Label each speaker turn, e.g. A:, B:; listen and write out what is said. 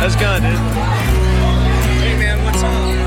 A: How's it going, dude?
B: Hey man, what's up?